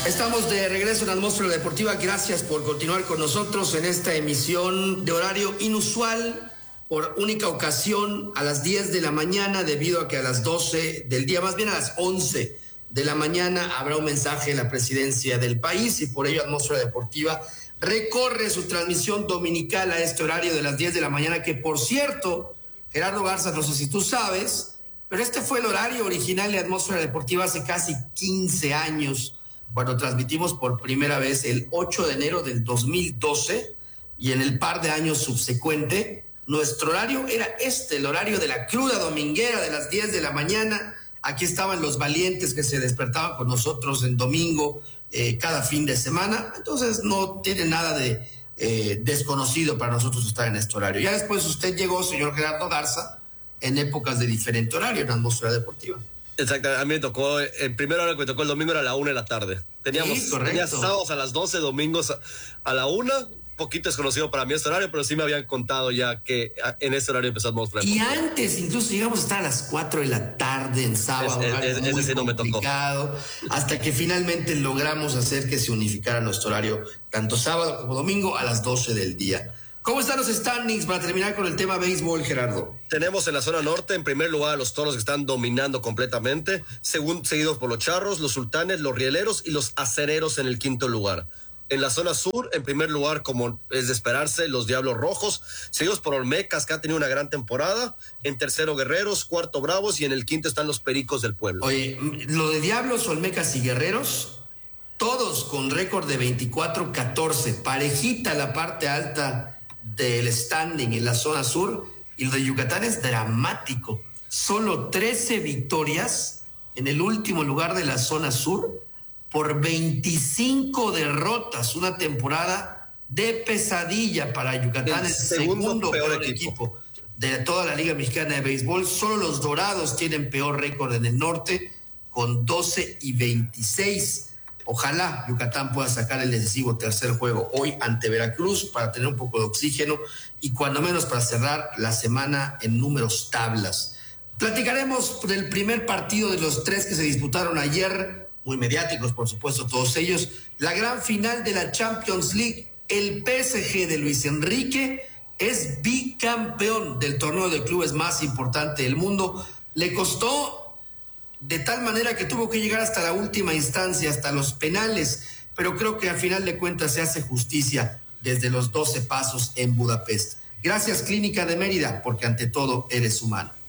Estamos de regreso en Atmósfera Deportiva. Gracias por continuar con nosotros en esta emisión de horario inusual, por única ocasión a las 10 de la mañana, debido a que a las 12 del día, más bien a las 11 de la mañana, habrá un mensaje de la presidencia del país y por ello Atmósfera Deportiva recorre su transmisión dominical a este horario de las 10 de la mañana, que por cierto, Gerardo Garza, no sé si tú sabes, pero este fue el horario original de Atmósfera Deportiva hace casi 15 años, cuando transmitimos por primera vez el 8 de enero del 2012, y en el par de años subsecuente, nuestro horario era el horario de la cruda dominguera de las 10 de la mañana. Aquí estaban los valientes que se despertaban con nosotros en domingo, cada fin de semana. Entonces no tiene nada de desconocido para nosotros estar en este horario. Ya después usted llegó, señor Gerardo Garza, en épocas de diferente horario en Atmósfera Deportiva. Exacto, a mí me tocó, el primer hora que me tocó el domingo era a la 1 de la tarde. Tenía sábados a las 12, domingos a la 1. Poquito desconocido para mí este horario, pero sí me habían contado ya que en este horario empezó a mostrar. Y antes, incluso llegamos a estar a las 4 de la tarde en sábado. Ese sí no me tocó. Hasta que finalmente logramos hacer que se unificara nuestro horario, tanto sábado como domingo, a las 12 del día. ¿Cómo están los standings para terminar con el tema béisbol, Gerardo? Tenemos en la zona norte, en primer lugar, a los Toros, que están dominando completamente, seguidos por los Charros, los Sultanes, los Rieleros y los Acereros en el quinto lugar. En la zona sur, en primer lugar, como es de esperarse, los Diablos Rojos, seguidos por Olmecas, que ha tenido una gran temporada. En tercero, Guerreros, cuarto, Bravos, y en el quinto están los Pericos del Pueblo. Oye, lo de Diablos, Olmecas y Guerreros, todos con récord de 24-14, parejita la parte alta del standing en la zona sur, y lo de Yucatán es dramático. Solo 13 victorias en el último lugar de la zona sur por 25 derrotas, una temporada de pesadilla para Yucatán, el segundo peor equipo de toda la Liga Mexicana de Béisbol. Solo los Dorados tienen peor récord en el norte, con 12-26. Ojalá Yucatán pueda sacar el decisivo tercer juego hoy ante Veracruz para tener un poco de oxígeno y cuando menos para cerrar la semana en números tablas. Platicaremos del primer partido de los 3 que se disputaron ayer, muy mediáticos por supuesto todos ellos, la gran final de la Champions League. El PSG de Luis Enrique es bicampeón del torneo de clubes más importante del mundo. Le costó de tal manera que tuvo que llegar hasta la última instancia, hasta los penales, pero creo que al final de cuentas se hace justicia desde los 12 pasos en Budapest. Gracias, Clínica de Mérida, porque ante todo eres humano.